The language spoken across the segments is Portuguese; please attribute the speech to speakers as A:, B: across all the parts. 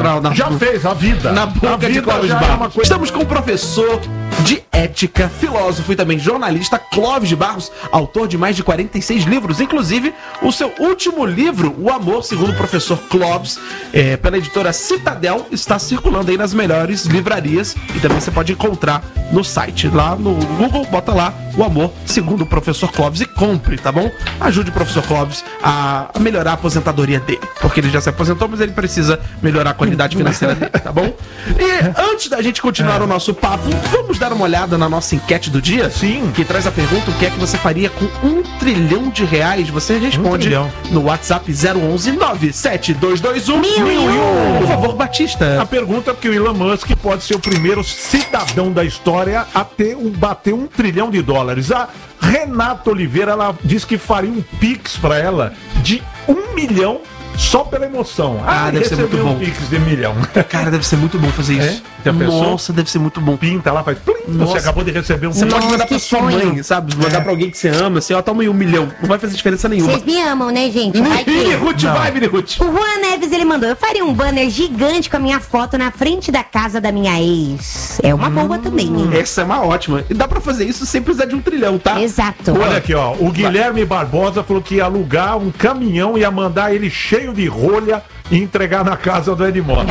A: Já fez a vida.
B: Na boca de Clóvis Barros.
A: Coisa...
B: Estamos com o professor de ética, filósofo e também jornalista Clóvis Barros, autor de mais de 46 livros, inclusive o seu último livro, O Amor, segundo o professor Clóvis, pela editora Citadel, está circulando aí nas melhores livrarias e também você pode encontrar no site, lá no Google, bota lá O Amor, segundo o professor Clóvis e compre, tá bom? Ajude o professor Clóvis a melhorar a aposentadoria dele, porque ele já se aposentou, mas ele precisa melhorar a qualidade financeira dele, tá bom? E antes da gente continuar o nosso papo, vamos dar uma olhada na nossa enquete do dia?
A: Sim.
B: Que traz a pergunta: o que é que você faria com R$1 trilhão? Você responde no WhatsApp 011 97221 1001. Por favor, Batista.
A: A pergunta é que o Elon Musk pode ser o primeiro cidadão da história a bater $1 trilhão. A Renata Oliveira, ela diz que faria um pix pra ela de 1 milhão só pela emoção.
B: Deve ser muito bom.
A: Um pix de 1 milhão.
B: Cara, deve ser muito bom fazer isso. Nossa, deve ser muito bom.
A: Pinta lá, faz... Você acabou de receber um...
B: Você pode mandar pra sua mãe, sabe? Mandar pra alguém que você ama, assim, ó, toma aí 1 milhão. Não vai fazer diferença nenhuma.
C: Vocês me amam, né, gente?
B: Mini Ruth, vai, Mini Ruth.
C: O Juan Neves, ele mandou: eu faria um banner gigante com a minha foto na frente da casa da minha ex. É uma boa também, hein?
B: Essa é uma ótima. E dá pra fazer isso sem precisar de 1 trilhão, tá?
C: Exato.
A: Olha aqui, ó. O Guilherme Barbosa falou que ia alugar um caminhão e ia mandar ele cheio de rolha e entregar na casa do Edmond.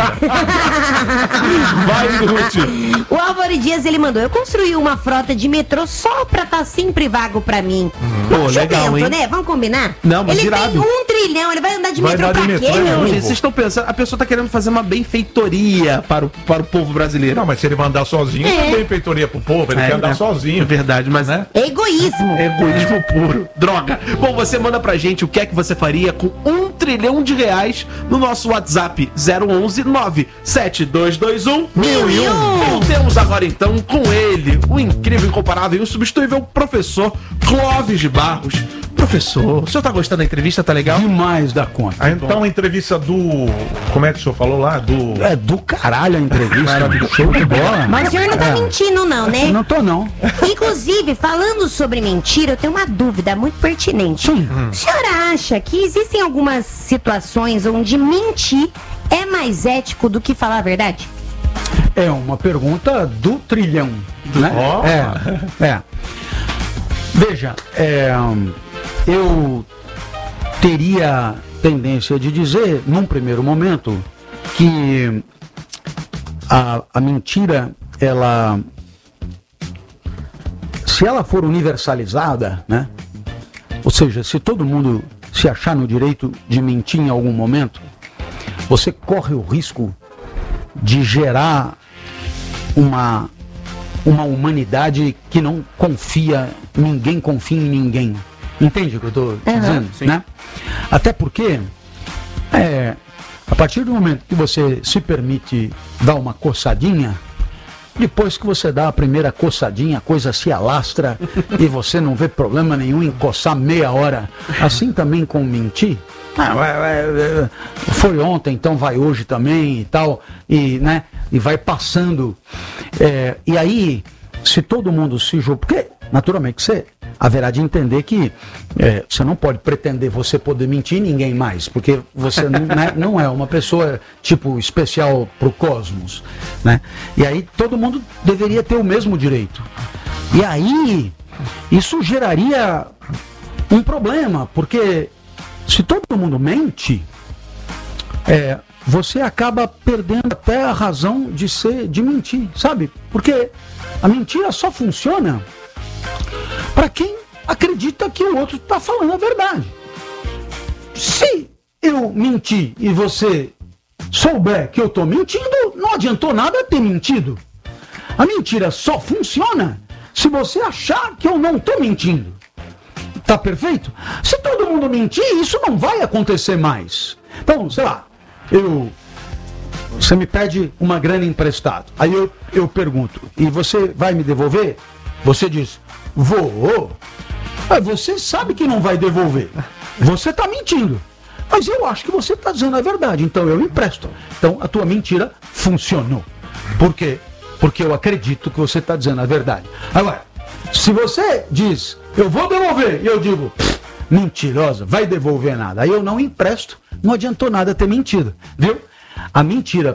A: Vai, Ruth.
C: O Álvaro Dias, ele mandou: eu construí uma frota de metrô só pra estar sempre vago pra mim.
B: Pô, legal, hein?
C: Né? Vamos combinar?
B: Não, mas
C: ele
B: irado.
C: tem 1 trilhão, ele vai andar de metrô pra quê, meu?
B: Gente, vocês estão pensando, a pessoa tá querendo fazer uma benfeitoria para o povo brasileiro.
A: Não, mas se ele vai andar sozinho, não é benfeitoria pro povo, ele quer andar sozinho.
B: É verdade, mas
A: né?
C: Egoísmo.
B: Egoísmo puro. Droga. Bom, você manda pra gente o que é que você faria com R$1 trilhão no nosso WhatsApp 011 97221 1001. Temos agora então com ele, o incrível, incomparável e insubstituível professor Clóvis Barros. Professor, o senhor tá gostando da entrevista? Tá legal?
D: Demais da conta.
A: Então a entrevista do... Como é que o senhor falou lá?
D: É do caralho a entrevista. Show de bola.
C: Mas o senhor não tá mentindo não, né?
D: Não tô não.
C: Inclusive, falando sobre mentira, eu tenho uma dúvida muito pertinente.
D: Sim.
C: O senhor acha que existem algumas situações onde mentir é mais ético do que falar a verdade?
D: É uma pergunta do trilhão, né?
A: Oh.
D: Veja, eu teria tendência de dizer, num primeiro momento, que a mentira, se ela for universalizada, né? Ou seja, se todo mundo se achar no direito de mentir em algum momento, você corre o risco de gerar uma humanidade que não confia, ninguém confia em ninguém. Entende o que eu estou dizendo?
B: Sim.
D: Né? Até porque, a partir do momento que você se permite dar uma coçadinha, depois que você dá a primeira coçadinha, a coisa se alastra e você não vê problema nenhum em coçar meia hora. Assim também com mentir. Foi ontem, então vai hoje também e tal, e vai passando. E aí, se todo mundo se julga, porque naturalmente você haverá de entender que você não pode pretender você poder mentir ninguém mais, porque você não é uma pessoa tipo especial pro cosmos, né? E aí todo mundo deveria ter o mesmo direito. E aí isso geraria um problema, porque se todo mundo mente, você acaba perdendo até a razão de mentir, sabe? Porque a mentira só funciona para quem acredita que o outro está falando a verdade. Se eu mentir e você souber que eu estou mentindo, não adiantou nada ter mentido. A mentira só funciona se você achar que eu não estou mentindo. Tá perfeito? Se todo mundo mentir, isso não vai acontecer mais. Então, sei lá, você me pede uma grana emprestada. Aí eu pergunto, e você vai me devolver? Você diz, vou. Aí você sabe que não vai devolver. Você está mentindo. Mas eu acho que você está dizendo a verdade, então eu empresto. Então a tua mentira funcionou. Por quê? Porque eu acredito que você está dizendo a verdade. Agora, se você diz, eu vou devolver, e eu digo, mentirosa, vai devolver nada. Aí eu não empresto, não adiantou nada ter mentido, viu? A mentira